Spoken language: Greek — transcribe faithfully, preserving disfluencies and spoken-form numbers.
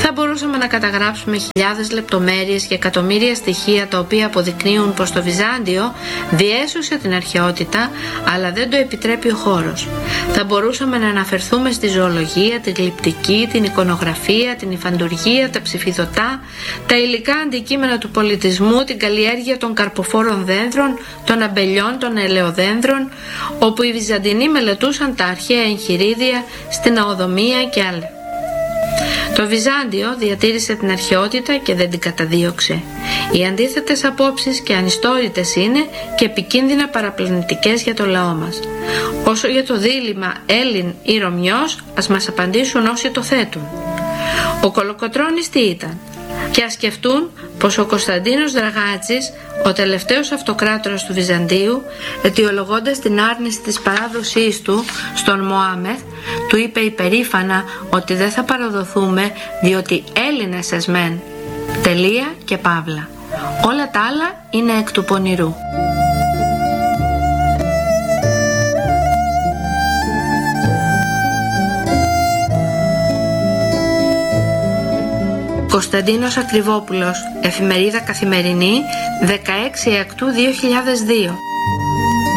Θα μπορούσαμε να καταγράψουμε χιλιάδες λεπτομέρειες και εκατομμύρια στοιχεία τα οποία αποδεικνύουν πως το Βυζάντιο διέσωσε την αρχαιότητα, αλλά δεν το επιτρέπει ο χώρος. Θα μπορούσαμε να αναφερθούμε στη ζωολογία, την γλυπτική, την εικονογραφία, την υφαντουργία, τα ψηφιδωτά, τα υλικά αντικείμενα του πολιτισμού, την καλλιέργεια των καρποφόρων δένδρων, των αμπελιών, των ελαιοδένδρων, όπου οι Βυζαντινοί μελετούσαν τα αρχαία εγχειρίδια στην αοδομία και άλλα. Το Βυζάντιο διατήρησε την αρχαιότητα και δεν την καταδίωξε. Οι αντίθετες απόψεις και ανιστόρητες είναι και επικίνδυνα παραπλανητικές για το λαό μας. Όσο για το δίλημμα Έλλην ή Ρωμιός, ας μας απαντήσουν όσοι το θέτουν. Ο Κολοκοτρώνης τι ήταν? Και ας σκεφτούν πως ο Κωνσταντίνος Δραγάτσης, ο τελευταίος αυτοκράτορας του Βυζαντίου, αιτιολογώντας την άρνηση της παράδοσής του στον Μωάμεθ, του είπε υπερήφανα ότι δεν θα παραδοθούμε διότι Έλληνες εσμέν. Τελεία και παύλα. Όλα τα άλλα είναι εκ του πονηρού. Κωνσταντίνος Ακριβόπουλος, Εφημερίδα Καθημερινή, δεκαέξι Ιουνίου δύο χιλιάδες δύο.